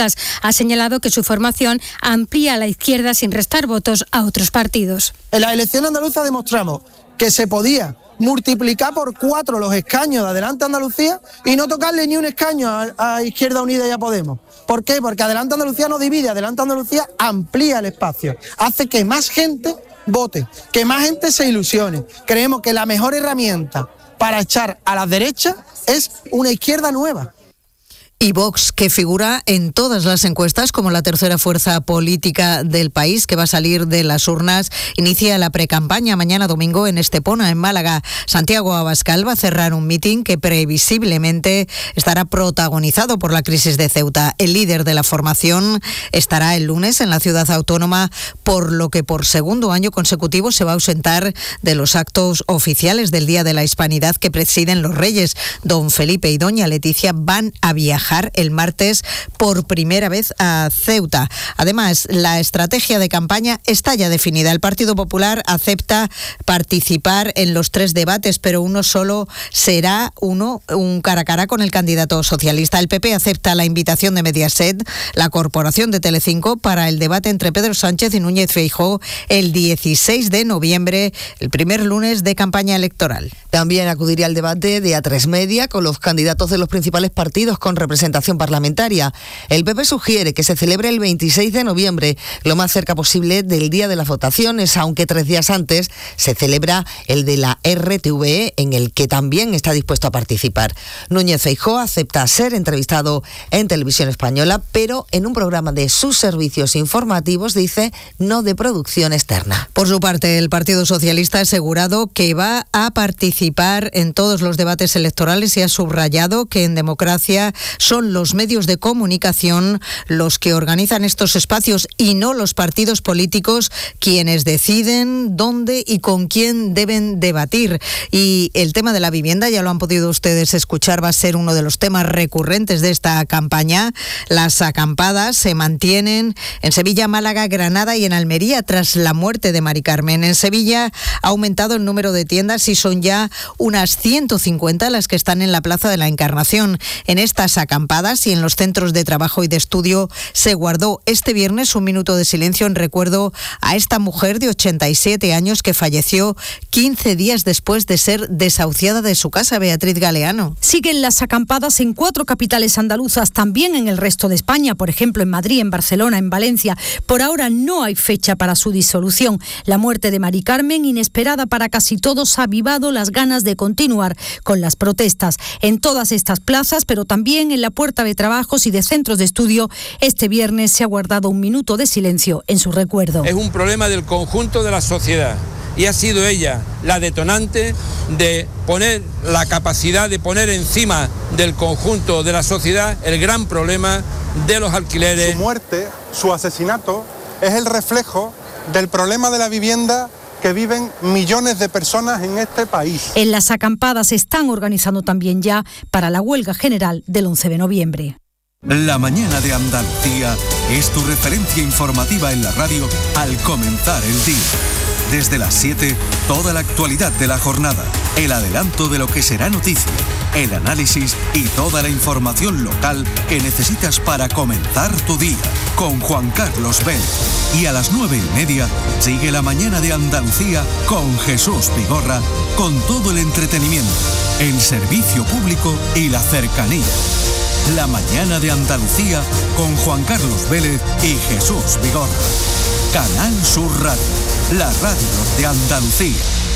políticas. Ha señalado que su formación amplía a la izquierda sin restar votos a otros partidos. En las elecciones andaluzas demostramos que se podía multiplicar por 4 los escaños de Adelante Andalucía y no tocarle ni un escaño a Izquierda Unida y a Podemos. ¿Por qué? Porque Adelante Andalucía no divide, Adelante Andalucía amplía el espacio, hace que más gente vote, que más gente se ilusione. Creemos que la mejor herramienta para echar a las derechas es una izquierda nueva. Y Vox, que figura en todas las encuestas como la tercera fuerza política del país, que va a salir de las urnas, inicia la precampaña mañana domingo en Estepona, en Málaga. Santiago Abascal va a cerrar un mitin que previsiblemente estará protagonizado por la crisis de Ceuta. El líder de la formación estará el lunes en la ciudad autónoma, por lo que por segundo año consecutivo se va a ausentar de los actos oficiales del Día de la Hispanidad que presiden los Reyes. Don Felipe y doña Leticia van a viajar el martes por primera vez a Ceuta. Además, la estrategia de campaña está ya definida. El Partido Popular acepta participar en los 3 debates, pero uno solo será un cara a cara con el candidato socialista. El PP acepta la invitación de Mediaset, la corporación de Telecinco, para el debate entre Pedro Sánchez y Núñez Feijóo el 16 de noviembre, el primer lunes de campaña electoral. También acudiría al debate de A3 Media con los candidatos de los principales partidos con representación parlamentaria. El PP sugiere que se celebre el 26 de noviembre, lo más cerca posible del día de las votaciones, aunque 3 días antes se celebra el de la RTVE, en el que también está dispuesto a participar. Núñez Feijóo acepta ser entrevistado en Televisión Española, pero en un programa de sus servicios informativos, dice, no de producción externa. Por su parte, el Partido Socialista ha asegurado que va a participar en todos los debates electorales y ha subrayado que en democracia son los medios de comunicación los que organizan estos espacios y no los partidos políticos quienes deciden dónde y con quién deben debatir. Y el tema de la vivienda, ya lo han podido ustedes escuchar, va a ser uno de los temas recurrentes de esta campaña. Las acampadas se mantienen en Sevilla, Málaga, Granada y en Almería tras la muerte de Mari Carmen. En Sevilla ha aumentado el número de tiendas y son ya unas 150 las que están en la Plaza de la Encarnación. En estas acampadas y en los centros de trabajo y de estudio se guardó este viernes un minuto de silencio en recuerdo a esta mujer de 87 años que falleció 15 días después de ser desahuciada de su casa. Beatriz Galeano. Siguen las acampadas en 4 capitales andaluzas, también en el resto de España, por ejemplo en Madrid, en Barcelona, en Valencia. Por ahora no hay fecha para su disolución. La muerte de Mari Carmen, inesperada para casi todos, ha avivado las ganas de continuar con las protestas. En todas estas plazas, pero también en la puerta de trabajos y de centros de estudio, este viernes se ha guardado un minuto de silencio en su recuerdo. Es un problema del conjunto de la sociedad y ha sido ella la detonante de poner la capacidad de poner encima del conjunto de la sociedad el gran problema de los alquileres. Su muerte, su asesinato, es el reflejo del problema de la vivienda que viven millones de personas en este país. En las acampadas se están organizando también ya para la huelga general del 11 de noviembre. La mañana de Andalucía es tu referencia informativa en la radio al comenzar el día. Desde las 7, toda la actualidad de la jornada, el adelanto de lo que será noticia, el análisis y toda la información local que necesitas para comenzar tu día, con Juan Carlos Vélez. Y a las 9:30 sigue la mañana de Andalucía con Jesús Vigorra, con todo el entretenimiento, el servicio público y la cercanía. La mañana de Andalucía con Juan Carlos Vélez y Jesús Vigorra. Canal Sur Radio, la radio de Andalucía.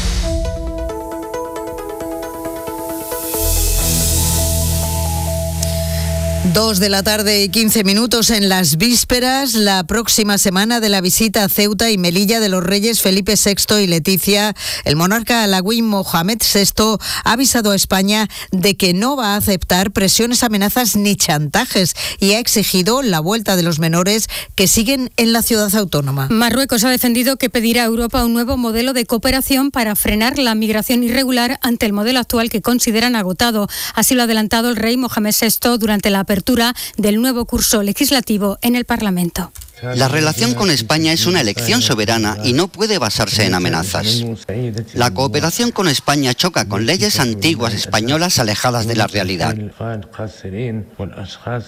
2 de la tarde y 15 minutos en las vísperas, la próxima semana de la visita a Ceuta y Melilla de los reyes Felipe VI y Leticia. El monarca alauí Mohamed VI ha avisado a España de que no va a aceptar presiones, amenazas ni chantajes y ha exigido la vuelta de los menores que siguen en la ciudad autónoma. Marruecos ha defendido que pedirá a Europa un nuevo modelo de cooperación para frenar la migración irregular ante el modelo actual que consideran agotado. Así lo ha adelantado el rey Mohamed VI durante la apertura del nuevo curso legislativo en el Parlamento. La relación con España es una elección soberana y no puede basarse en amenazas. La cooperación con España choca con leyes antiguas españolas alejadas de la realidad.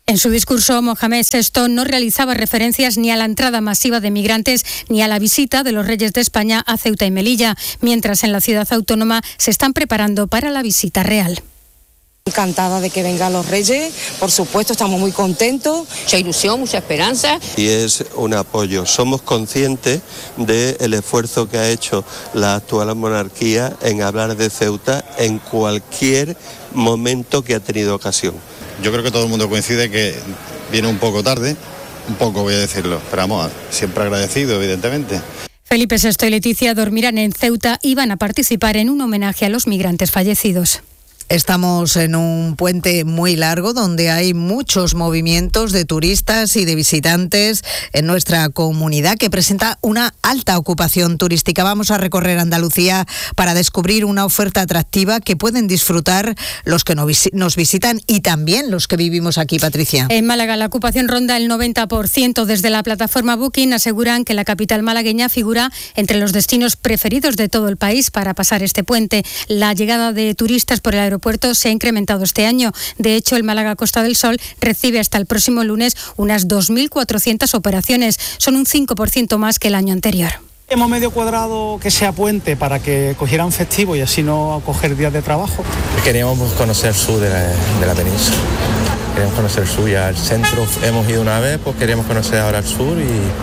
En su discurso, Mohamed VI no realizaba referencias ni a la entrada masiva de migrantes ni a la visita de los reyes de España a Ceuta y Melilla, mientras en la ciudad autónoma se están preparando para la visita real. Encantada de que vengan los reyes, por supuesto, estamos muy contentos. Mucha ilusión, mucha esperanza. Y es un apoyo. Somos conscientes del esfuerzo que ha hecho la actual monarquía en hablar de Ceuta en cualquier momento que ha tenido ocasión. Yo creo que todo el mundo coincide que viene un poco tarde, un poco voy a decirlo, pero vamos, siempre agradecido, evidentemente. Felipe VI y Leticia dormirán en Ceuta y van a participar en un homenaje a los migrantes fallecidos. Estamos en un puente muy largo donde hay muchos movimientos de turistas y de visitantes en nuestra comunidad que presenta una alta ocupación turística. Vamos a recorrer Andalucía para descubrir una oferta atractiva que pueden disfrutar los que nos visitan y también los que vivimos aquí, Patricia. En Málaga la ocupación ronda el 90%. Desde la plataforma Booking aseguran que la capital malagueña figura entre los destinos preferidos de todo el país para pasar este puente. La llegada de turistas por el aeropuerto se ha incrementado este año. De hecho, el Málaga Costa del Sol recibe hasta el próximo lunes unas 2.400 operaciones. Son un 5% más que el año anterior. Hemos medio cuadrado que sea puente para que cogieran festivo y así no coger días de trabajo. Queríamos conocer el sur de la península. Queríamos conocer el sur y al centro hemos ido una vez, pues queríamos conocer ahora el sur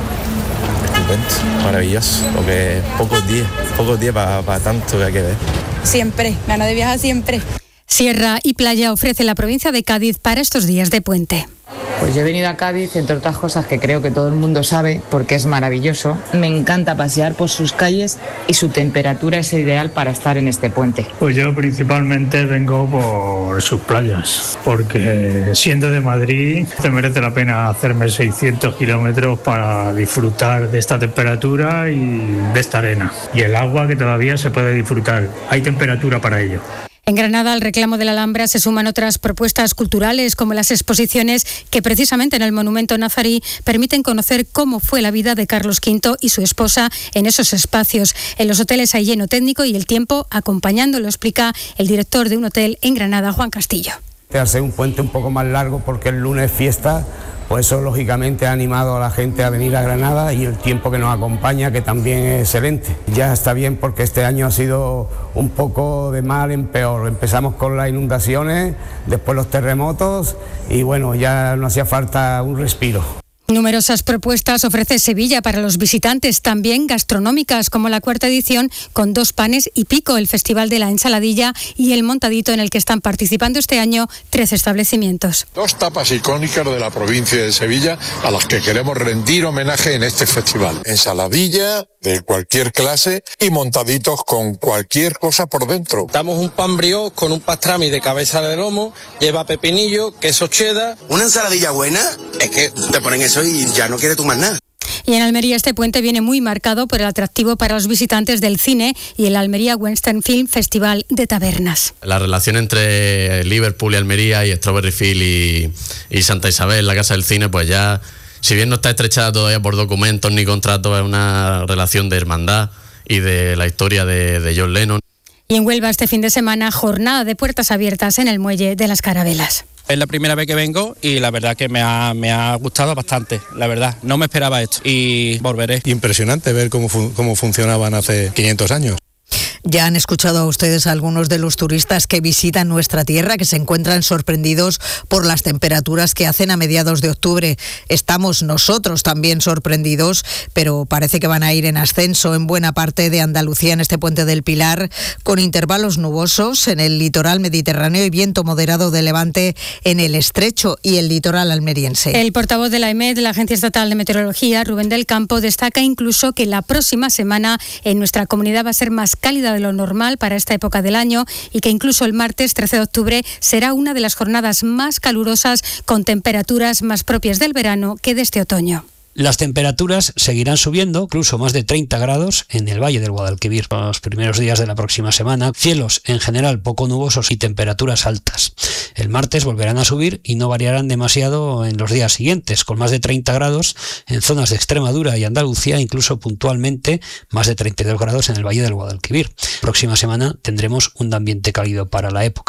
y estupendo, maravilloso, porque pocos días para tanto que hay que ver. Siempre, gana de viajar siempre. Sierra y Playa ofrece la provincia de Cádiz para estos días de puente. Pues yo he venido a Cádiz, entre otras cosas que creo que todo el mundo sabe, porque es maravilloso. Me encanta pasear por sus calles y su temperatura es ideal para estar en este puente. Pues yo principalmente vengo por sus playas, porque siendo de Madrid te merece la pena hacerme 600 kilómetros para disfrutar de esta temperatura y de esta arena. Y el agua que todavía se puede disfrutar, hay temperatura para ello. En Granada, al reclamo de la Alhambra se suman otras propuestas culturales como las exposiciones que precisamente en el Monumento Nazarí permiten conocer cómo fue la vida de Carlos V y su esposa en esos espacios. En los hoteles hay lleno técnico y el tiempo acompañando, lo explica el director de un hotel en Granada, Juan Castillo. Al ser un puente un poco más largo porque el lunes es fiesta, pues eso lógicamente ha animado a la gente a venir a Granada y el tiempo que nos acompaña, que también es excelente. Ya está bien porque este año ha sido un poco de mal en peor. Empezamos con las inundaciones, después los terremotos y bueno, ya no hacía falta un respiro. Numerosas propuestas ofrece Sevilla para los visitantes, también gastronómicas, como la cuarta edición con 2 panes y pico, el Festival de la Ensaladilla y el Montadito, en el que están participando este año 13 establecimientos. 2 tapas icónicas de la provincia de Sevilla a las que queremos rendir homenaje en este festival. Ensaladilla de cualquier clase y montaditos con cualquier cosa por dentro. Damos un pan brioche con un pastrami de cabeza de lomo, lleva pepinillo, queso cheddar. ¿Una ensaladilla buena? Es que te ponen eso y ya no quieres tú más nada. Y en Almería este puente viene muy marcado por el atractivo para los visitantes del cine y el Almería Western Film Festival de Tabernas. La relación entre Liverpool y Almería y Strawberry Field y Santa Isabel, la Casa del Cine, pues ya, si bien no está estrechada todavía por documentos ni contratos, es una relación de hermandad y de la historia de John Lennon. Y en Huelva este fin de semana, jornada de puertas abiertas en el Muelle de las Carabelas. Es la primera vez que vengo y la verdad que me ha gustado bastante, la verdad. No me esperaba esto y volveré. Impresionante ver cómo funcionaban hace 500 años. Ya han escuchado a ustedes a algunos de los turistas que visitan nuestra tierra, que se encuentran sorprendidos por las temperaturas que hacen a mediados de octubre. Estamos nosotros también sorprendidos, pero parece que van a ir en ascenso en buena parte de Andalucía en este puente del Pilar, con intervalos nubosos en el litoral mediterráneo y viento moderado de levante en el estrecho y el litoral almeriense. El portavoz de la EMET, la Agencia Estatal de Meteorología, Rubén del Campo, destaca incluso que la próxima semana en nuestra comunidad va a ser más cálida de lo normal para esta época del año y que incluso el martes 13 de octubre será una de las jornadas más calurosas con temperaturas más propias del verano que de este otoño. Las temperaturas seguirán subiendo, incluso más de 30 grados en el Valle del Guadalquivir. Los primeros días de la próxima semana, cielos en general poco nubosos y temperaturas altas. El martes volverán a subir y no variarán demasiado en los días siguientes, con más de 30 grados en zonas de Extremadura y Andalucía, incluso puntualmente más de 32 grados en el Valle del Guadalquivir. Próxima semana tendremos un ambiente cálido para la época.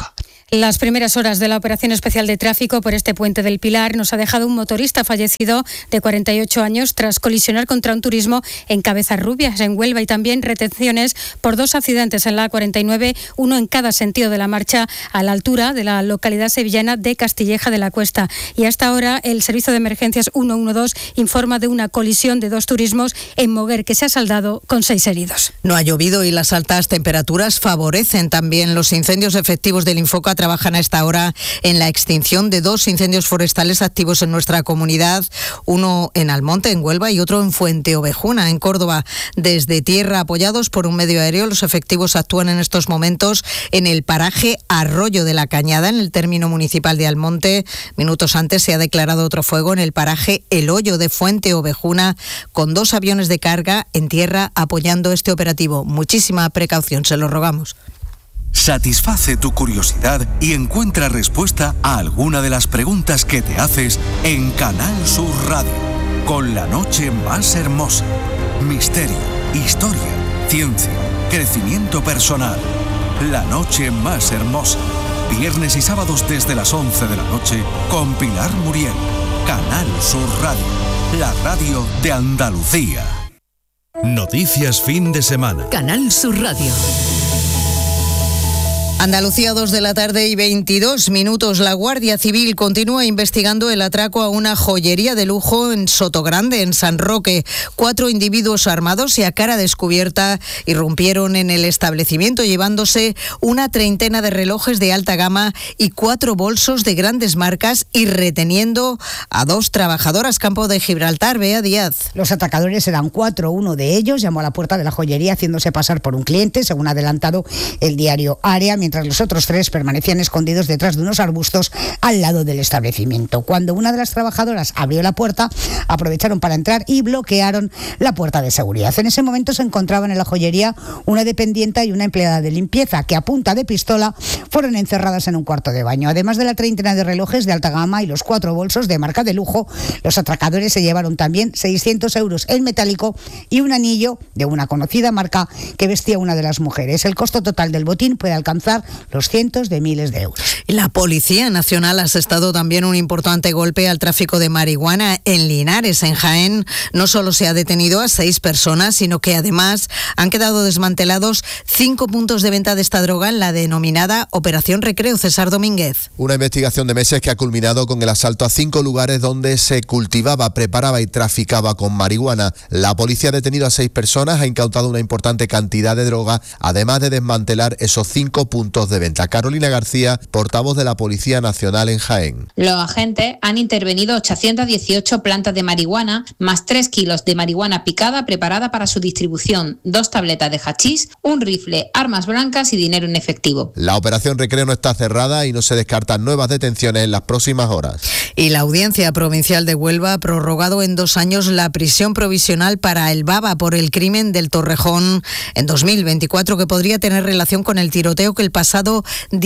Las primeras horas de la operación especial de tráfico por este puente del Pilar nos ha dejado un motorista fallecido de 48 años tras colisionar contra un turismo en Cabezarrubias, en Huelva, y también retenciones por 2 accidentes en la A49, uno en cada sentido de la marcha a la altura de la localidad sevillana de Castilleja de la Cuesta. Y hasta ahora el Servicio de Emergencias 112 informa de una colisión de 2 turismos en Moguer que se ha saldado con 6 heridos. No ha llovido y las altas temperaturas favorecen también los incendios. Efectivos del Infoca trabajan a esta hora en la extinción de 2 incendios forestales activos en nuestra comunidad, uno en Almonte, en Huelva, y otro en Fuenteovejuna, en Córdoba. Desde tierra, apoyados por un medio aéreo, los efectivos actúan en estos momentos en el paraje Arroyo de la Cañada, en el término municipal de Almonte. Minutos antes se ha declarado otro fuego en el paraje El Hoyo de Fuenteovejuna, con 2 aviones de carga en tierra apoyando este operativo. Muchísima precaución, se lo rogamos. Satisface tu curiosidad y encuentra respuesta a alguna de las preguntas que te haces en Canal Sur Radio, con la noche más hermosa. Misterio, historia, ciencia, crecimiento personal. La noche más hermosa. Viernes y sábados desde las 11 de la noche con Pilar Muriel. Canal Sur Radio, la radio de Andalucía. Noticias fin de semana. Canal Sur Radio. Andalucía, 2 de la tarde y 22 minutos. La Guardia Civil continúa investigando el atraco a una joyería de lujo en Sotogrande, en San Roque. 4 individuos armados y a cara descubierta irrumpieron en el establecimiento llevándose una treintena de relojes de alta gama y 4 bolsos de grandes marcas y reteniendo a 2 trabajadoras. Campo de Gibraltar, Bea Díaz. Los atracadores eran 4. Uno de ellos llamó a la puerta de la joyería haciéndose pasar por un cliente, según ha adelantado el diario Área, mientras los otros 3 permanecían escondidos detrás de unos arbustos al lado del establecimiento. Cuando una de las trabajadoras abrió la puerta, aprovecharon para entrar y bloquearon la puerta de seguridad. En ese momento se encontraban en la joyería una dependienta y una empleada de limpieza que, a punta de pistola, fueron encerradas en un cuarto de baño. Además de la treintena de relojes de alta gama y los 4 bolsos de marca de lujo, los atracadores se llevaron también 600 euros en metálico y un anillo de una conocida marca que vestía una de las mujeres. El costo total del botín puede alcanzar los cientos de miles de euros. La Policía Nacional ha asestado también un importante golpe al tráfico de marihuana en Linares, en Jaén. No solo se ha detenido a 6 personas, sino que además han quedado desmantelados 5 puntos de venta de esta droga en la denominada Operación Recreo. César Domínguez. Una investigación de meses que ha culminado con el asalto a 5 lugares donde se cultivaba, preparaba y traficaba con marihuana. La policía ha detenido a 6 personas, ha incautado una importante cantidad de droga, además de desmantelar esos 5 puntos de venta. Carolina García, portavoz de la Policía Nacional en Jaén. Los agentes han intervenido 818 plantas de marihuana, más 3 kilos de marihuana picada preparada para su distribución, 2 tabletas de hachís, un rifle, armas blancas y dinero en efectivo. La operación Recreo no está cerrada y no se descartan nuevas detenciones en las próximas horas. Y la Audiencia Provincial de Huelva ha prorrogado en 2 años la prisión provisional para el Baba por el crimen del Torrejón en 2024, que podría tener relación con el tiroteo que el pasado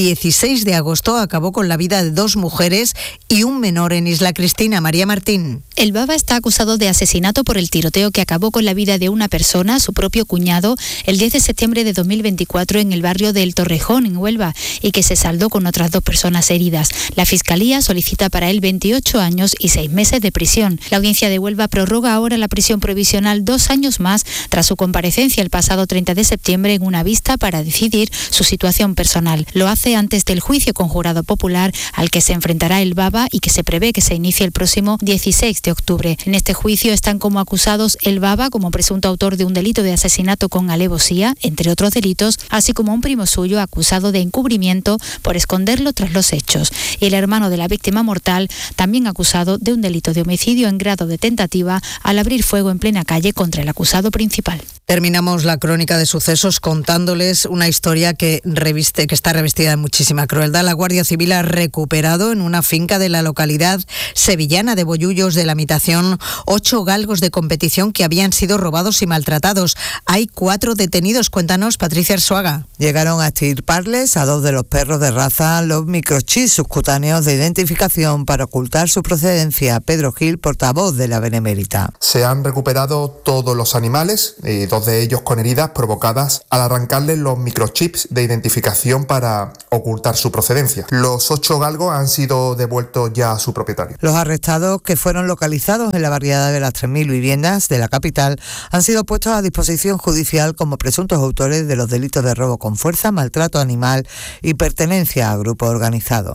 16 de agosto acabó con la vida de 2 mujeres y un menor en Isla Cristina. María Martín. El Baba está acusado de asesinato por el tiroteo que acabó con la vida de una persona, su propio cuñado, el 10 de septiembre de 2024 en el barrio del Torrejón, en Huelva, y que se saldó con otras 2 personas heridas. La Fiscalía solicita para él 28 años y 6 meses de prisión. La Audiencia de Huelva prorroga ahora la prisión provisional 2 años más tras su comparecencia el pasado 30 de septiembre en una vista para decidir su situación personal. Lo hace antes del juicio con jurado popular al que se enfrentará el Baba y que se prevé que se inicie el próximo 16 de octubre. En este juicio están como acusados el Baba como presunto autor de un delito de asesinato con alevosía, entre otros delitos, así como un primo suyo acusado de encubrimiento por esconderlo tras los hechos, y el hermano de la víctima mortal, también acusado de un delito de homicidio en grado de tentativa al abrir fuego en plena calle contra el acusado principal. Terminamos la crónica de sucesos contándoles una historia que está revestida de muchísima crueldad. La Guardia Civil ha recuperado en una finca de la localidad sevillana de Bollullos de la Mitación 8 galgos de competición que habían sido robados y maltratados. Hay 4 detenidos. Cuéntanos, Patricia Arzuaga. Llegaron a extirparles a 2 de los perros de raza los microchips subcutáneos de identificación para ocultar su procedencia. Pedro Gil, portavoz de la Benemérita. Se han recuperado todos los animales, 2 de ellos con heridas provocadas al arrancarles los microchips de identificación para ocultar su procedencia. Los 8 galgos han sido devueltos ya a su propietario. Los arrestados, que fueron localizados en la barriada de las 3.000 viviendas de la capital, han sido puestos a disposición judicial como presuntos autores de los delitos de robo con fuerza, maltrato animal y pertenencia a grupo organizado.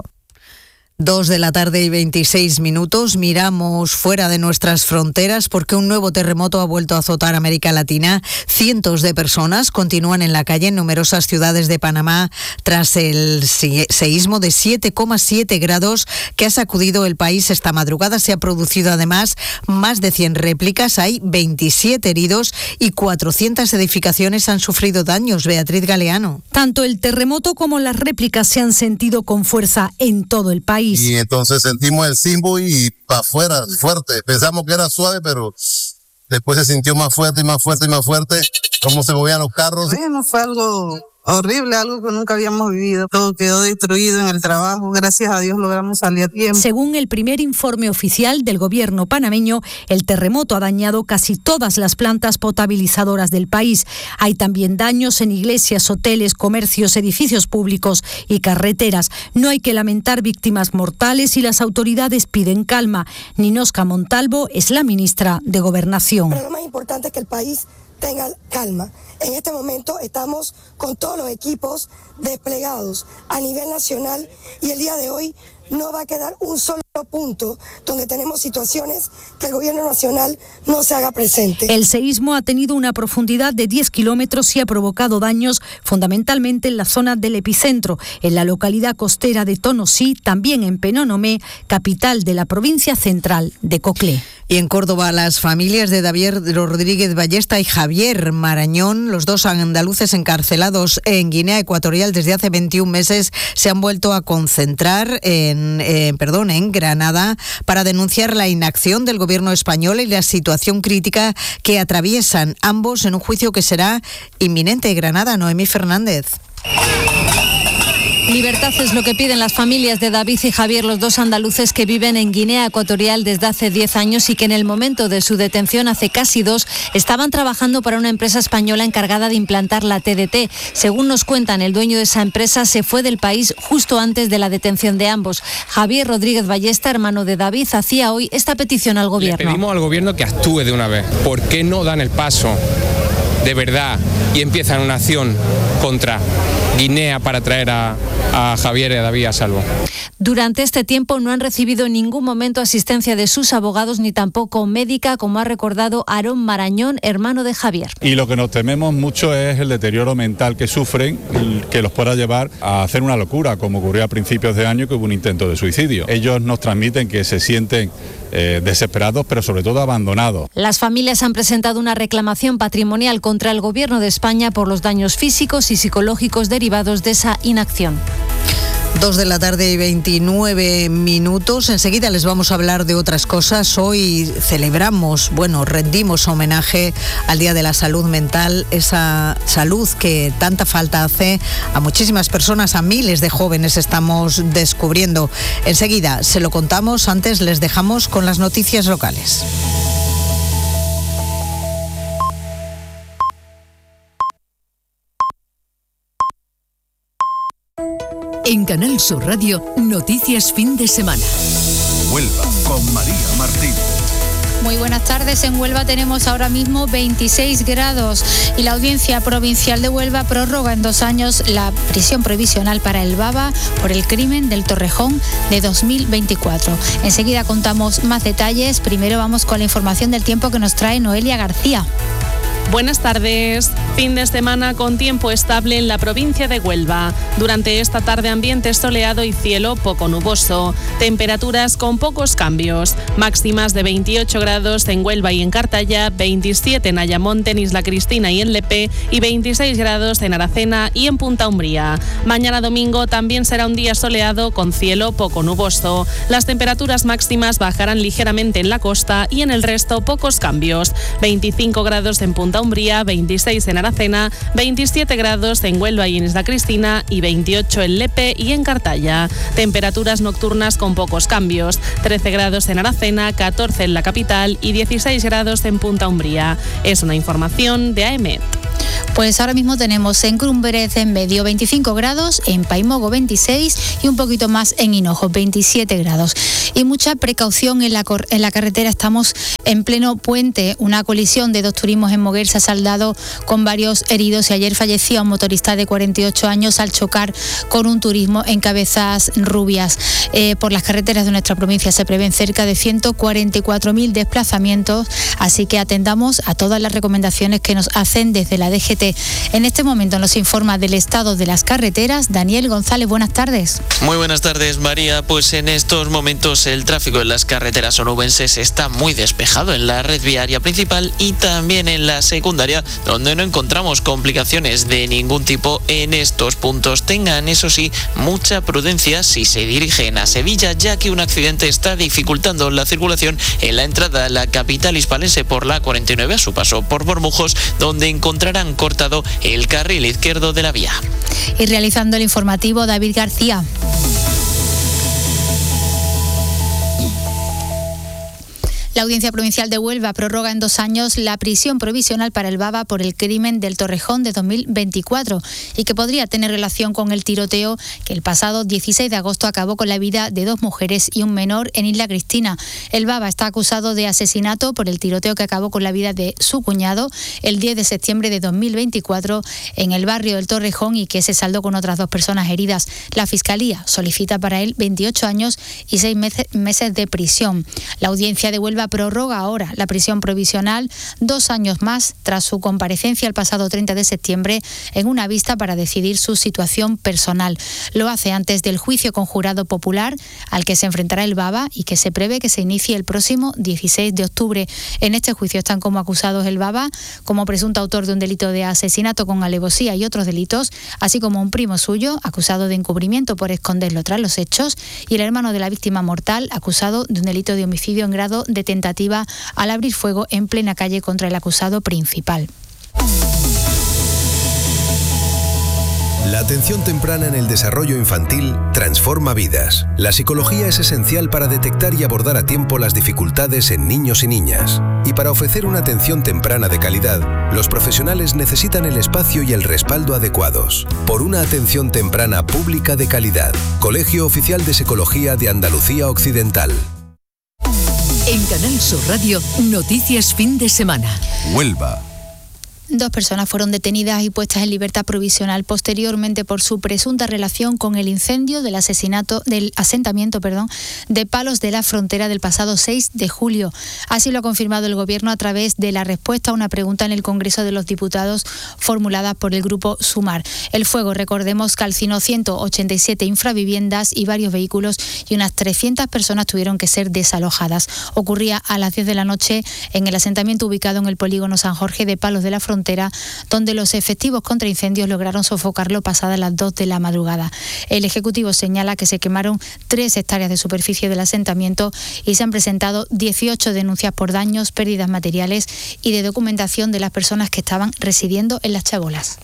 2:26 p.m. Miramos fuera de nuestras fronteras porque un nuevo terremoto ha vuelto a azotar América Latina. Cientos de personas continúan en la calle en numerosas ciudades de Panamá tras el seísmo de 7,7 grados que ha sacudido el país esta madrugada. Se ha producido además más de 100 réplicas, hay 27 heridos y 400 edificaciones han sufrido daños. Beatriz Galeano. Tanto el terremoto como las réplicas se han sentido con fuerza en todo el país. Y entonces sentimos el sismo y para afuera, fuerte. Pensamos que era suave, pero después se sintió más fuerte y más fuerte y más fuerte. Cómo se movían los carros. Bueno, fue algo horrible, algo que nunca habíamos vivido. Todo quedó destruido en el trabajo. Gracias a Dios logramos salir a tiempo. Según el primer informe oficial del gobierno panameño, el terremoto ha dañado casi todas las plantas potabilizadoras del país. Hay también daños en iglesias, hoteles, comercios, edificios públicos y carreteras. No hay que lamentar víctimas mortales y las autoridades piden calma. Ninosca Montalvo es la ministra de Gobernación. Pero lo más importante es que el país tenga calma. En este momento estamos con todos los equipos desplegados a nivel nacional y el día de hoy no va a quedar un solo punto donde tenemos situaciones que el gobierno nacional no se haga presente. El seísmo ha tenido una profundidad de 10 kilómetros y ha provocado daños fundamentalmente en la zona del epicentro, en la localidad costera de Tonosí, también en Penonomé, capital de la provincia central de Coclé. Y en Córdoba, las familias de David Rodríguez Ballesta y Javier Marañón, los dos andaluces encarcelados en Guinea Ecuatorial desde hace 21 meses, se han vuelto a concentrar en Granada para denunciar la inacción del gobierno español y la situación crítica que atraviesan ambos en un juicio que será inminente. Granada, Noemí Fernández. Libertad es lo que piden las familias de David y Javier, los dos andaluces que viven en Guinea Ecuatorial desde hace 10 años y que en el momento de su detención hace casi 2 estaban trabajando para una empresa española encargada de implantar la TDT. Según nos cuentan, el dueño de esa empresa se fue del país justo antes de la detención de ambos. Javier Rodríguez Ballesta, hermano de David, hacía hoy esta petición al gobierno. Le pedimos al gobierno que actúe de una vez. ¿Por qué no dan el paso de verdad y empiezan una acción contra Guinea para traer a Javier y a David a salvo? Durante este tiempo no han recibido en ningún momento asistencia de sus abogados ni tampoco médica, como ha recordado Aarón Marañón, hermano de Javier. Y lo que nos tememos mucho es el deterioro mental que sufren, que los pueda llevar a hacer una locura, como ocurrió a principios de año, que hubo un intento de suicidio. Ellos nos transmiten que se sienten desesperados, pero sobre todo abandonados. Las familias han presentado una reclamación patrimonial contra el Gobierno de España por los daños físicos y psicológicos derivados de esa inacción. 2:29 p.m. Enseguida les vamos a hablar de otras cosas. Hoy rendimos homenaje al Día de la Salud Mental, esa salud que tanta falta hace a muchísimas personas, a miles de jóvenes estamos descubriendo. Enseguida se lo contamos, antes les dejamos con las noticias locales. En Canal Sur Radio, Noticias Fin de Semana. Huelva con María Martín. Muy buenas tardes. En Huelva tenemos ahora mismo 26 grados y la Audiencia Provincial de Huelva prorroga en 2 años la prisión provisional para el Baba por el crimen del Torrejón de 2024. Enseguida contamos más detalles. Primero vamos con la información del tiempo que nos trae Noelia García. Buenas tardes. Fin de semana con tiempo estable en la provincia de Huelva. Durante esta tarde ambiente soleado y cielo poco nuboso. Temperaturas con pocos cambios. Máximas de 28 grados en Huelva y en Cartaya, 27 en Ayamonte, en Isla Cristina y en Lepe y 26 grados en Aracena y en Punta Umbría. Mañana domingo también será un día soleado con cielo poco nuboso. Las temperaturas máximas bajarán ligeramente en la costa y en el resto pocos cambios. 25 grados en Punta Punta Umbría, 26 en Aracena, 27 grados en Huelva y en Isla Cristina y 28 en Lepe y en Cartaya. Temperaturas nocturnas con pocos cambios, 13 grados en Aracena, 14 en la capital y 16 grados en Punta Umbría. Es una información de AEMET. Pues ahora mismo tenemos en Crumberez en medio 25 grados, en Paimogo 26 y un poquito más en Hinojo 27 grados. Y mucha precaución en la carretera, estamos en pleno puente. Una colisión de dos turismos en Moguer se ha saldado con varios heridos y ayer fallecía un motorista de 48 años al chocar con un turismo en Cabezas Rubias. Por las carreteras de nuestra provincia se prevén cerca de 144.000 desplazamientos, así que atendamos a todas las recomendaciones que nos hacen desde la DGT. En este momento nos informa del estado de las carreteras Daniel González. Buenas tardes. Muy buenas tardes, María. Pues en estos momentos el tráfico en las carreteras onubenses está muy despejado en la red viaria principal y también en la secundaria, donde no encontramos complicaciones de ningún tipo en estos puntos. Tengan, eso sí, mucha prudencia si se dirigen a Sevilla, ya que un accidente está dificultando la circulación en la entrada a la capital hispalense por la 49 a su paso por Bormujos, donde encontrarán cortado el carril izquierdo de la vía. Y realizando el informativo, David García. La Audiencia Provincial de Huelva prorroga en 2 años la prisión provisional para el Baba por el crimen del Torrejón de 2024 y que podría tener relación con el tiroteo que el pasado 16 de agosto acabó con la vida de 2 mujeres y un menor en Isla Cristina. El Baba está acusado de asesinato por el tiroteo que acabó con la vida de su cuñado el 10 de septiembre de 2024 en el barrio del Torrejón y que se saldó con otras 2 personas heridas. La Fiscalía solicita para él 28 años y 6 meses de prisión. La Audiencia de Huelva prorroga ahora la prisión provisional 2 años más tras su comparecencia el pasado 30 de septiembre en una vista para decidir su situación personal. Lo hace antes del juicio con jurado popular al que se enfrentará el Baba y que se prevé que se inicie el próximo 16 de octubre. En este juicio están como acusados el Baba como presunto autor de un delito de asesinato con alevosía y otros delitos, así como un primo suyo acusado de encubrimiento por esconderlo tras los hechos y el hermano de la víctima mortal acusado de un delito de homicidio en grado de tentativa al abrir fuego en plena calle contra el acusado principal. La atención temprana en el desarrollo infantil transforma vidas. La psicología es esencial para detectar y abordar a tiempo las dificultades en niños y niñas. Y para ofrecer una atención temprana de calidad, los profesionales necesitan el espacio y el respaldo adecuados. Por una atención temprana pública de calidad. Colegio Oficial de Psicología de Andalucía Occidental. En Canal Sur Radio, noticias fin de semana. Huelva. 2 personas fueron detenidas y puestas en libertad provisional posteriormente por su presunta relación con el incendio del asentamiento de Palos de la Frontera del pasado 6 de julio. Así lo ha confirmado el Gobierno a través de la respuesta a una pregunta en el Congreso de los Diputados formulada por el Grupo Sumar. El fuego, recordemos, calcinó 187 infraviviendas y varios vehículos y unas 300 personas tuvieron que ser desalojadas. Ocurría a las 10 de la noche en el asentamiento ubicado en el polígono San Jorge de Palos de la Frontera, donde los efectivos contra incendios lograron sofocarlo pasadas las 2 de la madrugada. El Ejecutivo señala que se quemaron 3 hectáreas de superficie del asentamiento y se han presentado 18 denuncias por daños, pérdidas materiales y de documentación de las personas que estaban residiendo en las chabolas.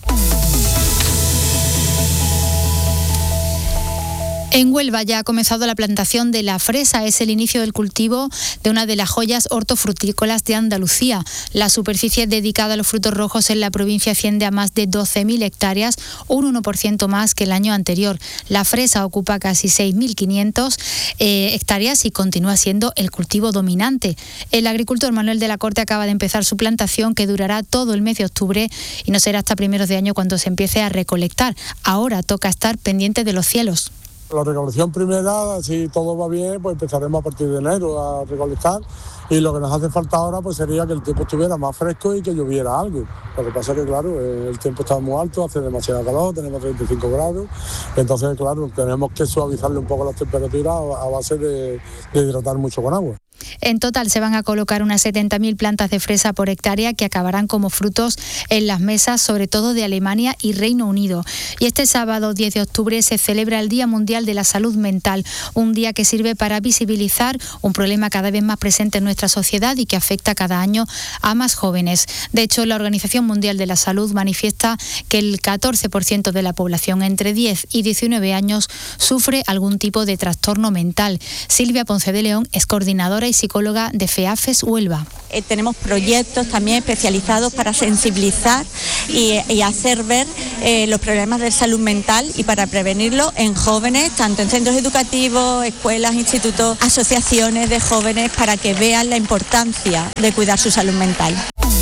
En Huelva ya ha comenzado la plantación de la fresa. Es el inicio del cultivo de una de las joyas hortofrutícolas de Andalucía. La superficie dedicada a los frutos rojos en la provincia asciende a más de 12.000 hectáreas, un 1% más que el año anterior. La fresa ocupa casi 6.500 hectáreas y continúa siendo el cultivo dominante. El agricultor Manuel de la Corte acaba de empezar su plantación, que durará todo el mes de octubre y no será hasta primeros de año cuando se empiece a recolectar. Ahora toca estar pendiente de los cielos. La recolección primera, si todo va bien, pues empezaremos a partir de enero a recolectar, y lo que nos hace falta ahora pues sería que el tiempo estuviera más fresco y que lloviera algo. Lo que pasa es que, claro, el tiempo está muy alto, hace demasiado calor, tenemos 35 grados, entonces, claro, tenemos que suavizarle un poco las temperaturas a base de hidratar mucho con agua. En total se van a colocar unas 70.000 plantas de fresa por hectárea que acabarán como frutos en las mesas, sobre todo de Alemania y Reino Unido. Y este sábado 10 de octubre se celebra el Día Mundial de la Salud Mental, un día que sirve para visibilizar un problema cada vez más presente en nuestra sociedad y que afecta cada año a más jóvenes. De hecho, la Organización Mundial de la Salud manifiesta que el 14% de la población entre 10 y 19 años sufre algún tipo de trastorno mental. Silvia Ponce de León es coordinadora y psicóloga de FEAFES Huelva. Tenemos proyectos también especializados para sensibilizar y hacer ver los problemas de salud mental y para prevenirlo en jóvenes, tanto en centros educativos, escuelas, institutos, asociaciones de jóvenes, para que vean la importancia de cuidar su salud mental.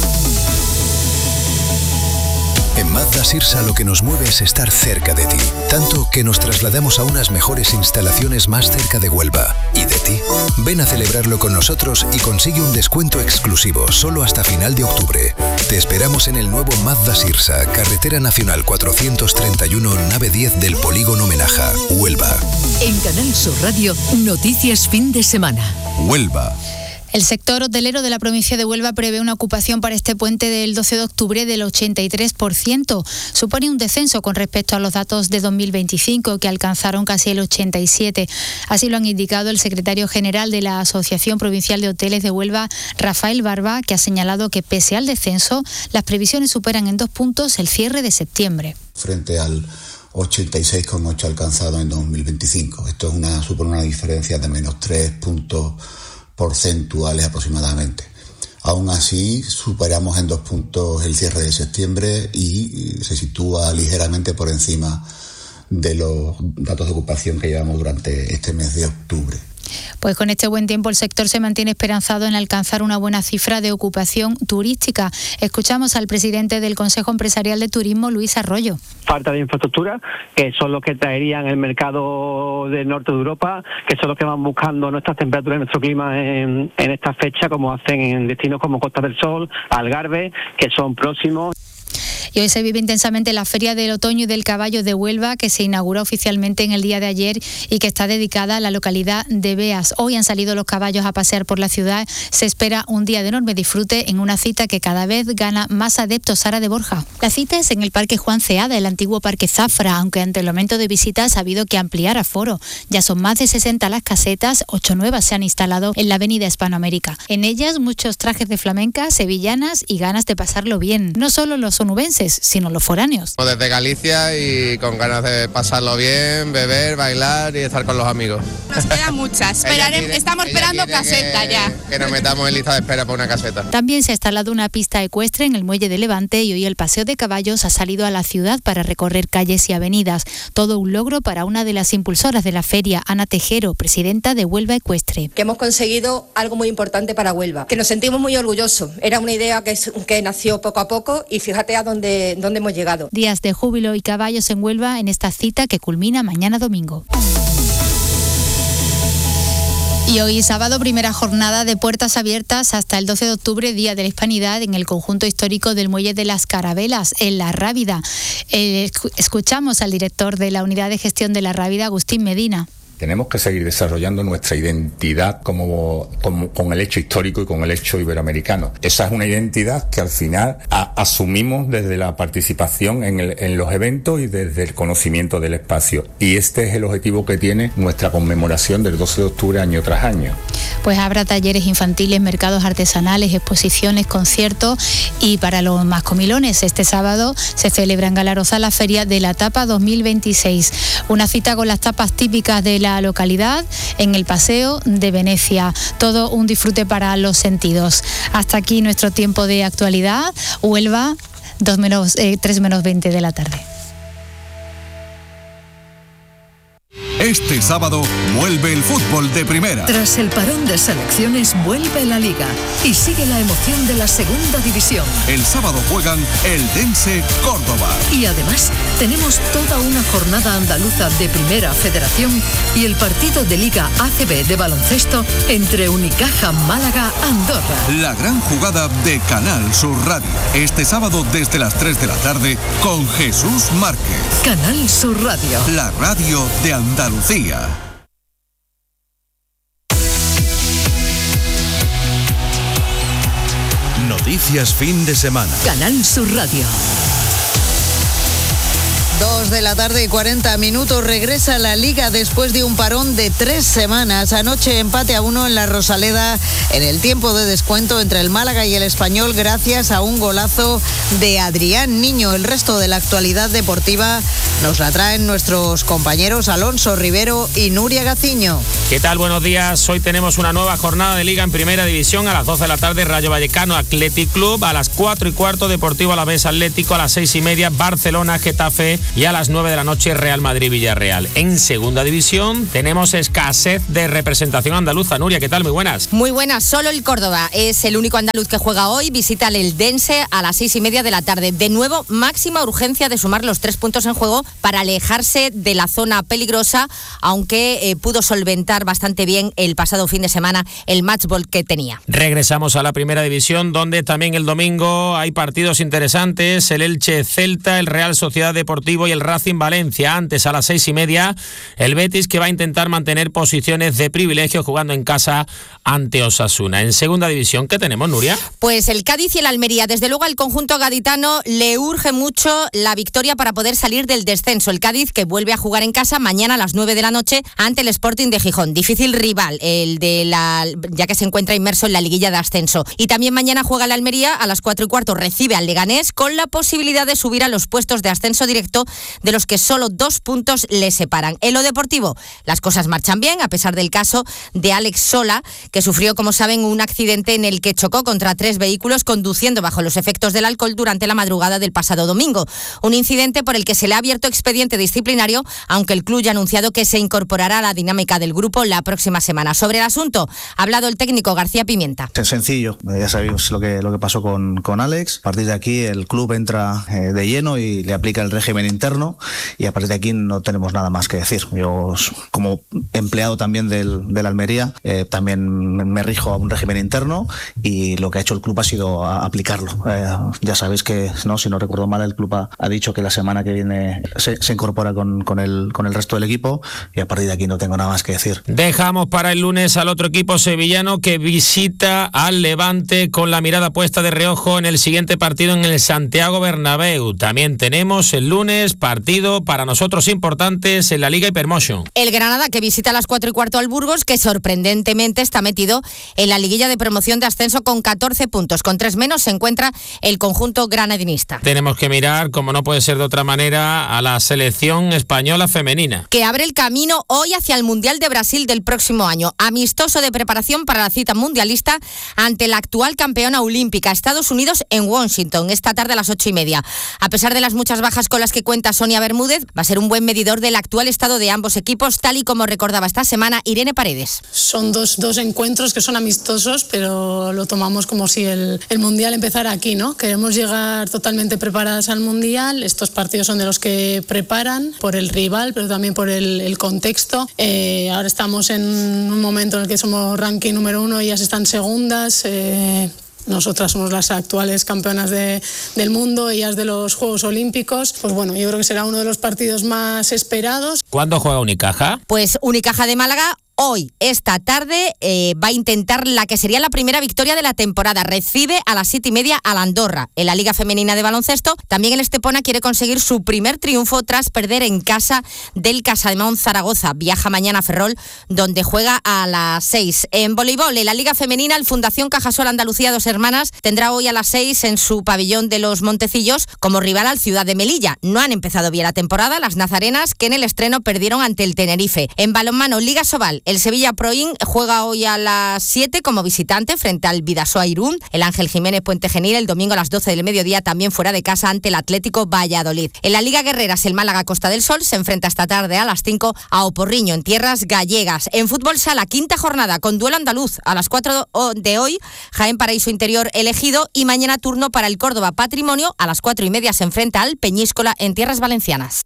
En Mazda Sirsa lo que nos mueve es estar cerca de ti, tanto que nos trasladamos a unas mejores instalaciones más cerca de Huelva. ¿Y de ti? Ven a celebrarlo con nosotros y consigue un descuento exclusivo solo hasta final de octubre. Te esperamos en el nuevo Mazda Sirsa, Carretera Nacional 431, nave 10 del Polígono Menaja, Huelva. En Canal Sur Radio, noticias fin de semana. Huelva. El sector hotelero de la provincia de Huelva prevé una ocupación para este puente del 12 de octubre del 83%. Supone un descenso con respecto a los datos de 2025, que alcanzaron casi el 87%. Así lo han indicado el secretario general de la Asociación Provincial de Hoteles de Huelva, Rafael Barba, que ha señalado que pese al descenso, las previsiones superan en 2 puntos el cierre de septiembre. Frente al 86,8 alcanzado en 2025. Esto supone una diferencia de menos 3 puntos porcentuales aproximadamente. Aún así, superamos en 2 puntos el cierre de septiembre y se sitúa ligeramente por encima de los datos de ocupación que llevamos durante este mes de octubre. Pues con este buen tiempo el sector se mantiene esperanzado en alcanzar una buena cifra de ocupación turística. Escuchamos al presidente del Consejo Empresarial de Turismo, Luis Arroyo. Falta de infraestructura, que son los que traerían el mercado del norte de Europa, que son los que van buscando nuestras temperaturas y nuestro clima en esta fecha, como hacen en destinos como Costa del Sol, Algarve, que son próximos. Y hoy se vive intensamente la Feria del Otoño y del Caballo de Huelva, que se inauguró oficialmente en el día de ayer y que está dedicada a la localidad de Beas. Hoy han salido los caballos a pasear por la ciudad. Se espera un día de enorme disfrute en una cita que cada vez gana más adeptos. Sara de Borja. La cita es en el Parque Juan Ceada, el antiguo Parque Zafra, aunque ante el aumento de visitas ha habido que ampliar aforo. Ya son más de 60 las casetas, 8 nuevas se han instalado en la avenida Hispanoamérica. En ellas muchos trajes de flamenca, sevillanas y ganas de pasarlo bien. No solo los onubenses, sino los foráneos. Desde Galicia y con ganas de pasarlo bien, beber, bailar y estar con los amigos. Nos quedan muchas. Estamos esperando caseta ya. Que nos metamos en lista de espera para una caseta. También se ha instalado una pista ecuestre en el muelle de Levante y hoy el paseo de caballos ha salido a la ciudad para recorrer calles y avenidas. Todo un logro para una de las impulsoras de la feria, Ana Tejero, presidenta de Huelva Ecuestre. Que hemos conseguido algo muy importante para Huelva, que nos sentimos muy orgullosos. Era una idea que nació poco a poco y fíjate a dónde hemos llegado. Días de júbilo y caballos en Huelva en esta cita que culmina mañana domingo. Y hoy sábado, primera jornada de puertas abiertas hasta el 12 de octubre, Día de la Hispanidad, en el conjunto histórico del Muelle de las Carabelas, en La Rábida. Escuchamos al director de la Unidad de Gestión de La Rábida, Agustín Medina. Tenemos que seguir desarrollando nuestra identidad con el hecho histórico y con el hecho iberoamericano. Esa es una identidad que al final asumimos desde la participación en los eventos y desde el conocimiento del espacio. Y este es el objetivo que tiene nuestra conmemoración del 12 de octubre año tras año. Pues habrá talleres infantiles, mercados artesanales, exposiciones, conciertos y para los más comilones, este sábado se celebra en Galaroza la Feria de la Tapa 2026. Una cita con las tapas típicas de la localidad en el Paseo de Venecia. Todo un disfrute para los sentidos. Hasta aquí nuestro tiempo de actualidad. Huelva, 3 menos 20 de la tarde. Este sábado vuelve el fútbol de primera. Tras el parón de selecciones vuelve la Liga y sigue la emoción de la segunda división. El sábado juegan Eldense Córdoba. Y además tenemos toda una jornada andaluza de Primera Federación y el partido de Liga ACB de baloncesto entre Unicaja Málaga Andorra. La gran jugada de Canal Sur Radio. Este sábado desde las 3 de la tarde con Jesús Márquez. Canal Sur Radio. La radio de Andalucía. Noticias fin de semana. Canal Sur Radio. 2:40 p.m. Regresa la Liga después de un parón de 3 semanas. Anoche empate a 1 en la Rosaleda en el tiempo de descuento entre el Málaga y el Español gracias a un golazo de Adrián Niño. El resto de la actualidad deportiva nos la traen nuestros compañeros Alonso Rivero y Nuria Gaciño. ¿Qué tal? Buenos días. Hoy tenemos una nueva jornada de Liga en Primera División. A las 12 de la tarde Rayo Vallecano Athletic Club. A las 4:15 Deportivo Alavés Atlético. A las 6:30 Barcelona Getafe. Y a las 9 de la noche Real Madrid-Villarreal. En Segunda División tenemos escasez de representación andaluza. Nuria, ¿qué tal? Muy buenas. Muy buenas. Solo el Córdoba es el único andaluz que juega hoy. Visita el Eldense a las 6:30 de la tarde. De nuevo, máxima urgencia de sumar los 3 puntos en juego para alejarse de la zona peligrosa, aunque pudo solventar bastante bien el pasado fin de semana el matchball que tenía. Regresamos a la Primera División, donde también el domingo hay partidos interesantes. El Elche Celta, el Real Sociedad Deportivo y el Racing Valencia. Antes, a las 6:30, el Betis, que va a intentar mantener posiciones de privilegio jugando en casa ante Osasuna. En Segunda División, ¿qué tenemos, Nuria? Pues el Cádiz y el Almería. Desde luego al conjunto gaditano le urge mucho la victoria para poder salir del descenso. El Cádiz, que vuelve a jugar en casa mañana a las 9 de la noche ante el Sporting de Gijón. Difícil rival, ya que se encuentra inmerso en la liguilla de ascenso. Y también mañana juega el Almería a las 4:15, recibe al Leganés con la posibilidad de subir a los puestos de ascenso directo, de los que solo 2 puntos le separan. En lo deportivo, las cosas marchan bien, a pesar del caso de Alex Sola, que sufrió, como saben, un accidente en el que chocó contra 3 vehículos conduciendo bajo los efectos del alcohol durante la madrugada del pasado domingo. Un incidente por el que se le ha abierto expediente disciplinario, aunque el club ya ha anunciado que se incorporará a la dinámica del grupo la próxima semana. Sobre el asunto ha hablado el técnico García Pimienta. Es sencillo, ya sabéis lo que pasó con Alex. A partir de aquí el club entra de lleno y le aplica el régimen interno, y a partir de aquí no tenemos nada más que decir. Yo, como empleado también del Almería, también me rijo a un régimen interno, y lo que ha hecho el club ha sido aplicarlo. Ya sabéis que, si no recuerdo mal, el club ha dicho que la semana que viene se incorpora con el resto del equipo, y a partir de aquí no tengo nada más que decir. Dejamos para el lunes al otro equipo sevillano, que visita al Levante con la mirada puesta de reojo en el siguiente partido en el Santiago Bernabéu. También tenemos el lunes partido para nosotros importantes en la Liga Hypermotion. El Granada, que visita a las 4:15 al Burgos, que sorprendentemente está metido en la liguilla de promoción de ascenso con 14 puntos. Con 3 menos se encuentra el conjunto granadinista. Tenemos que mirar, como no puede ser de otra manera, a la selección española femenina, que abre el camino hoy hacia el Mundial de Brasil del próximo año. Amistoso de preparación para la cita mundialista ante la actual campeona olímpica, Estados Unidos, en Washington, esta tarde a las 8:30. A pesar de las muchas bajas con las que cuenta Sonia Bermúdez, va a ser un buen medidor del actual estado de ambos equipos, tal y como recordaba esta semana Irene Paredes. Son dos encuentros que son amistosos, pero lo tomamos como si el Mundial empezara aquí, ¿no? Queremos llegar totalmente preparadas al Mundial. Estos partidos son de los que preparan, por el rival, pero también por el contexto. Ahora estamos en un momento en el que somos ranking número 1, ellas están segundas. Nosotras somos las actuales campeonas del mundo, ellas de los Juegos Olímpicos. Pues bueno, yo creo que será uno de los partidos más esperados. ¿Cuándo juega Unicaja? Pues Unicaja de Málaga hoy, esta tarde, va a intentar la que sería la primera victoria de la temporada. Recibe a las 7:30 al Andorra. En la Liga Femenina de Baloncesto, también el Estepona quiere conseguir su primer triunfo tras perder en casa del Casademón Zaragoza. Viaja mañana a Ferrol, donde juega a las 6. En voleibol, en la Liga Femenina, el Fundación Cajasol Andalucía Dos Hermanas tendrá hoy a las 6 en su pabellón de los Montecillos como rival al Ciudad de Melilla. No han empezado bien la temporada las nazarenas, que en el estreno perdieron ante el Tenerife. En balonmano, Liga Sobal, el Sevilla Proin juega hoy a las 7 como visitante frente al Bidasoa Irún. El Ángel Jiménez Puente Genil el domingo a las 12 del mediodía, también fuera de casa ante el Atlético Valladolid. En la Liga Guerreras, el Málaga Costa del Sol se enfrenta esta tarde a las 5 a Oporriño en tierras gallegas. En fútbol sala, quinta jornada con duelo andaluz a las 4 de hoy, Jaén Paraíso Interior Elegido, y mañana turno para el Córdoba Patrimonio. A las 4:30 se enfrenta al Peñíscola en tierras valencianas.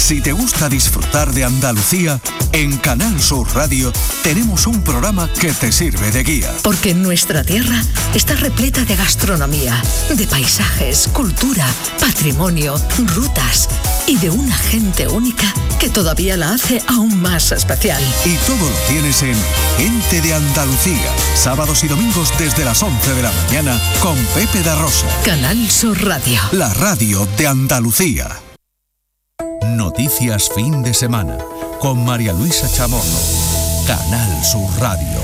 Si te gusta disfrutar de Andalucía, en Canal Sur Radio tenemos un programa que te sirve de guía. Porque nuestra tierra está repleta de gastronomía, de paisajes, cultura, patrimonio, rutas y de una gente única que todavía la hace aún más especial. Y todo lo tienes en Gente de Andalucía, sábados y domingos desde las 11 de la mañana con Pepe da Rosa. Canal Sur Radio. La radio de Andalucía. Noticias fin de semana con María Luisa Chamorro. Canal Sur Radio.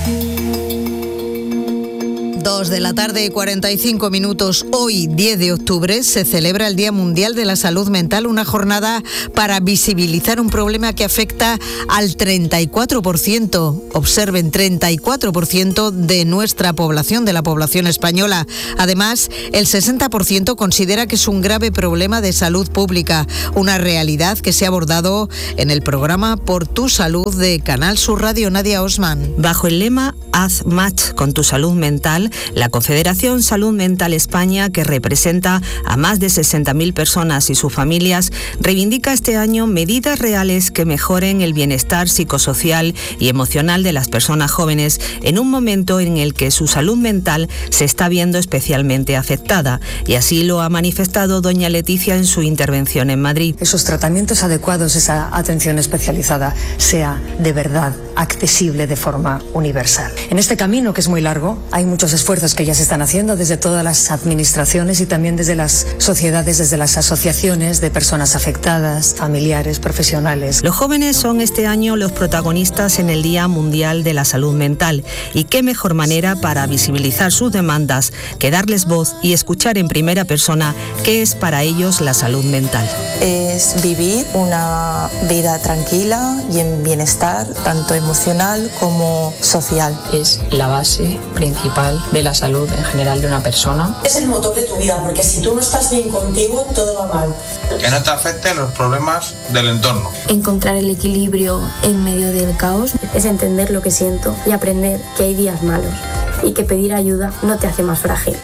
2 de la tarde y 45 minutos. Hoy, 10 de octubre, se celebra el Día Mundial de la Salud Mental, una jornada para visibilizar un problema que afecta al 34%, observen, 34% de nuestra población, de la población española. Además, el 60% considera que es un grave problema de salud pública, una realidad que se ha abordado en el programa Por tu Salud de Canal Sur Radio. Nadia Osman. Bajo el lema Haz match con tu salud mental, la Confederación Salud Mental España, que representa a más de 60.000 personas y sus familias, reivindica este año medidas reales que mejoren el bienestar psicosocial y emocional de las personas jóvenes en un momento en el que su salud mental se está viendo especialmente afectada. Y así lo ha manifestado doña Leticia en su intervención en Madrid. Esos tratamientos adecuados, esa atención especializada, sea de verdad accesible de forma universal. En este camino, que es muy largo, hay muchos esfuerzos que ya se están haciendo desde todas las administraciones y también desde las sociedades, desde las asociaciones de personas afectadas, familiares, profesionales. Los jóvenes son este año los protagonistas en el Día Mundial de la Salud Mental, y qué mejor manera para visibilizar sus demandas que darles voz y escuchar en primera persona qué es para ellos la salud mental. Es vivir una vida tranquila y en bienestar, tanto emocional como social. Es la base principal de la salud en general de una persona. Es el motor de tu vida, porque si tú no estás bien contigo, todo va mal. Que no te afecten los problemas del entorno. Encontrar el equilibrio en medio del caos es entender lo que siento y aprender que hay días malos y que pedir ayuda no te hace más frágil.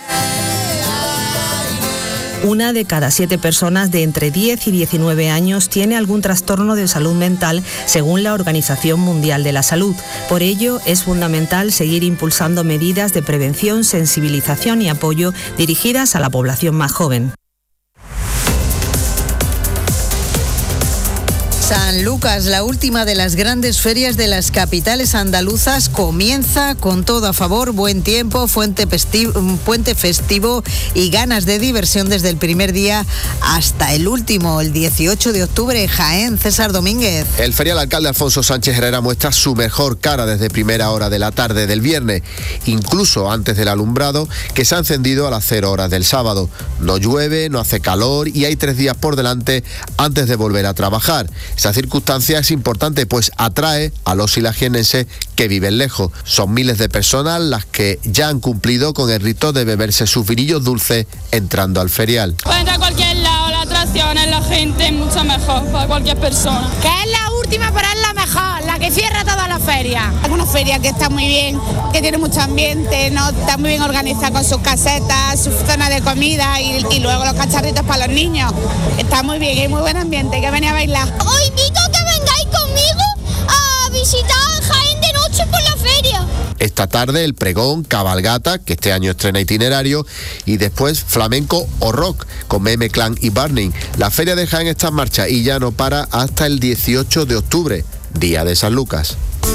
1 de cada 7 personas de entre 10 y 19 años tiene algún trastorno de salud mental, según la Organización Mundial de la Salud. Por ello, es fundamental seguir impulsando medidas de prevención, sensibilización y apoyo dirigidas a la población más joven. San Lucas, la última de las grandes ferias de las capitales andaluzas, comienza con todo a favor, buen tiempo, puente festivo y ganas de diversión desde el primer día hasta el último, el 18 de octubre, Jaén. César Domínguez. El ferial alcalde Alfonso Sánchez Herrera muestra su mejor cara desde primera hora de la tarde del viernes, incluso antes del alumbrado que se ha encendido a las 0 horas del sábado. No llueve, no hace calor y hay 3 días por delante antes de volver a trabajar. Esa circunstancia es importante, pues atrae a los y las jiennenses que viven lejos. Son miles de personas las que ya han cumplido con el rito de beberse sus vinillos dulces entrando al ferial. Puede entrar a cualquier lado, la atracción es la gente, mucho mejor para cualquier persona. Que es la última, pero es la mejor, la que cierra toda la feria. Es una feria que está muy bien, que tiene mucho ambiente, ¿no? Está muy bien organizada con sus casetas, su zona de comida y luego los cacharritos para los niños. Está muy bien, hay muy buen ambiente, que venía a bailar. Os invito a que vengáis conmigo a visitar Jaén de noche por la feria. Esta tarde el pregón, cabalgata, que este año estrena itinerario, y después flamenco o rock con Meme Clan y Burning. La feria de Jaén está en marcha y ya no para hasta el 18 de octubre, Día de San Lucas.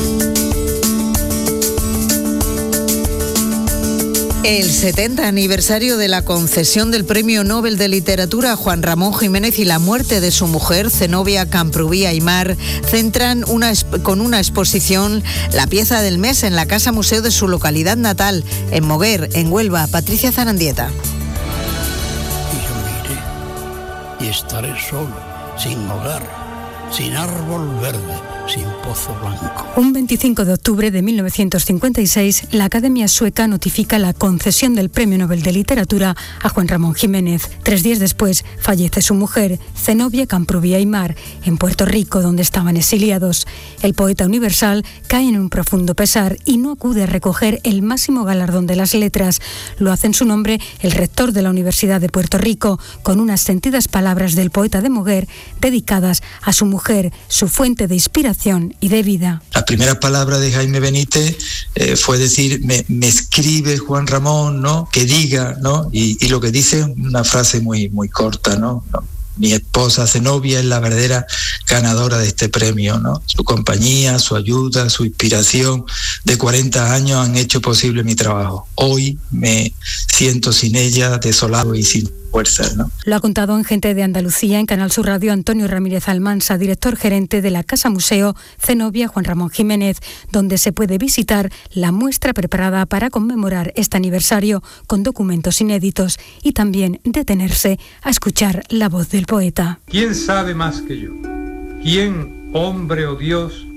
El 70 aniversario de la concesión del Premio Nobel de Literatura a Juan Ramón Jiménez y la muerte de su mujer, Zenobia Camprubí Aymar, centran con una exposición la pieza del mes en la Casa Museo de su localidad natal, en Moguer, en Huelva. Patricia Zarandieta. Y yo miré y estaré solo, sin hogar, sin árbol verde, sin pozo blanco. Un 25 de octubre de 1956, la Academia Sueca notifica la concesión del Premio Nobel de Literatura a Juan Ramón Jiménez. 3 días después, fallece su mujer, Zenobia Camprubí Aymar, en Puerto Rico, donde estaban exiliados. El poeta universal cae en un profundo pesar y no acude a recoger el máximo galardón de las letras. Lo hace en su nombre el rector de la Universidad de Puerto Rico, con unas sentidas palabras del poeta de Moguer dedicadas a su mujer, su fuente de inspiración y de vida. La primera palabra de Jaime Benítez fue decir, me escribe Juan Ramón, ¿no? Que diga, ¿no? Y lo que dice es una frase muy corta, ¿no? Mi esposa Zenobia es la verdadera ganadora de este premio, ¿no? Su compañía, su ayuda, su inspiración de 40 años han hecho posible mi trabajo. Hoy me siento sin ella, desolado y sin fuerzas, ¿no? Lo ha contado en Gente de Andalucía, en Canal Sur Radio, Antonio Ramírez Almansa, director gerente de la Casa Museo Zenobia Juan Ramón Jiménez, donde se puede visitar la muestra preparada para conmemorar este aniversario con documentos inéditos y también detenerse a escuchar la voz del poeta. ¿Quién sabe más que yo? ¿Quién, hombre o Dios,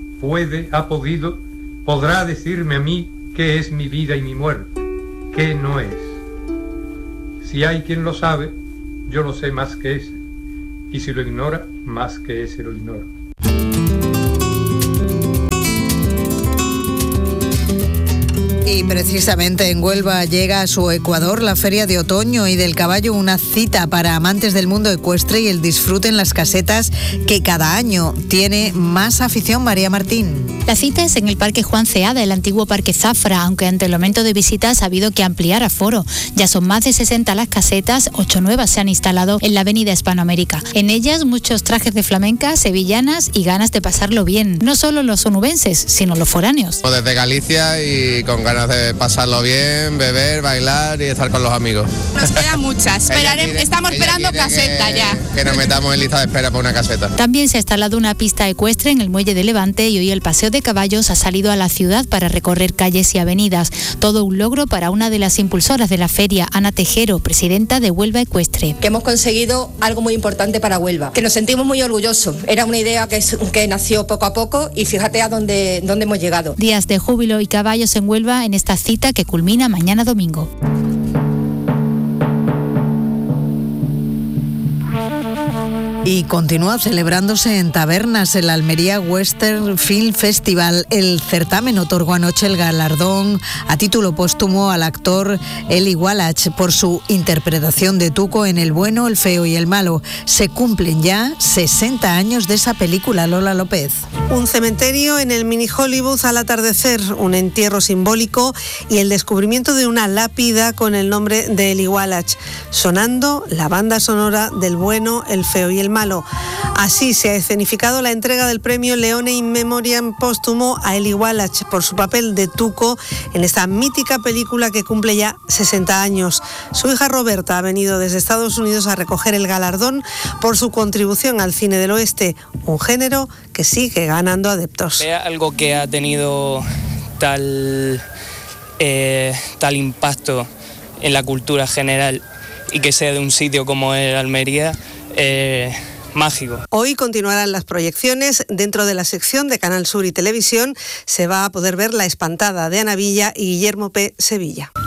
podrá decirme a mí qué es mi vida y mi muerte? ¿Qué no es? Si hay quien lo sabe, yo lo sé más que ese. Y si lo ignora, más que ese lo ignora. Y precisamente en Huelva llega a su Ecuador la Feria de Otoño y del Caballo, una cita para amantes del mundo ecuestre y el disfrute en las casetas, que cada año tiene más afición. María Martín. La cita es en el Parque Juan Ceada, el antiguo Parque Zafra, aunque ante el aumento de visitas ha habido que ampliar aforo. Ya son más de 60 las casetas, 8 nuevas se han instalado en la avenida Hispanoamérica. En ellas muchos trajes de flamenca, sevillanas y ganas de pasarlo bien. No solo los onubenses, sino los foráneos. Desde Galicia y con ganas de pasarlo bien, beber, bailar y estar con los amigos. Nos quedan muchas. Estamos esperando caseta ya. Que nos metamos en lista de espera para una caseta. También se ha instalado una pista ecuestre en el Muelle de Levante y hoy el paseo de caballos ha salido a la ciudad para recorrer calles y avenidas. Todo un logro para una de las impulsoras de la feria, Ana Tejero, presidenta de Huelva Ecuestre. Que hemos conseguido algo muy importante para Huelva, que nos sentimos muy orgullosos. Era una idea que nació poco a poco y fíjate a dónde hemos llegado. Días de júbilo y caballos en Huelva en esta cita que culmina mañana domingo. Y continúa celebrándose en Tabernas el Almería Western Film Festival. El certamen otorgó anoche el galardón a título póstumo al actor Eli Wallach por su interpretación de Tuco en El bueno, el feo y el malo. Se cumplen ya 60 años de esa película. Lola López. Un cementerio en el mini Hollywood al atardecer, un entierro simbólico y el descubrimiento de una lápida con el nombre de Eli Wallach, sonando la banda sonora del bueno, el feo y el malo. Así se ha escenificado la entrega del premio Leone in Memoriam póstumo a Eli Wallach por su papel de Tuco en esta mítica película que cumple ya 60 años. Su hija Roberta ha venido desde Estados Unidos a recoger el galardón por su contribución al cine del oeste, un género que sigue ganando adeptos. Algo que ha tenido tal impacto en la cultura general y que sea de un sitio como el Almería, mágico. Hoy continuarán las proyecciones. Dentro de la sección de Canal Sur y Televisión se va a poder ver La espantada de Ana Villa y Guillermo P. Sevilla.